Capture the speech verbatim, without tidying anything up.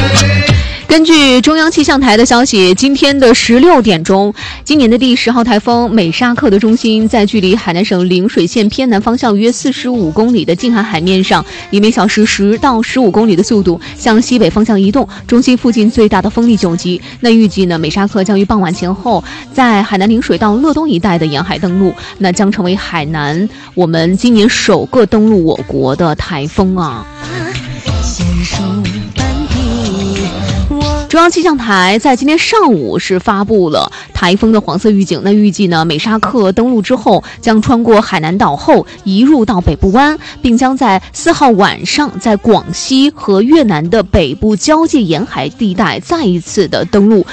根据中央气象台的消息，今天的十六点钟，今年的第十号台风美沙克的中心在距离海南省陵水县偏南方向约四十五公里的近海海面上，以每小时十到十五公里的速度向西北方向移动。中心附近最大的风力九级。那预计呢，美沙克将于傍晚前后在海南陵水到乐东一带的沿海登陆，那将成为海南我们今年首个登陆我国的台风啊。中央气象台在今天上午是发布了台风的黄色预警。那预计呢，美沙克登陆之后将穿过海南岛后移入到北部湾，并将在四号晚上在广西和越南的北部交界沿海地带再一次的登陆。